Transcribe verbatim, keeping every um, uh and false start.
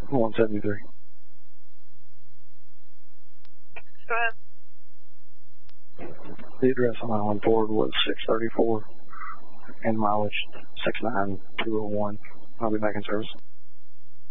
one seventy-three. Go ahead. The address on Island Ford was six thirty-four and mileage six nine two oh one. I'll be back in service.